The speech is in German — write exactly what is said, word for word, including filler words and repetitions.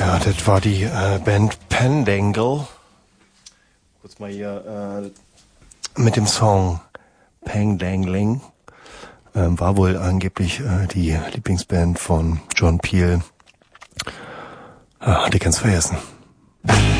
Ja, das war die äh, Band Pendangle. Kurz mal hier äh, mit dem Song Pang-Dangling. Ähm, war wohl angeblich äh, die Lieblingsband von John Peel. Ah, hat ich ganz vergessen.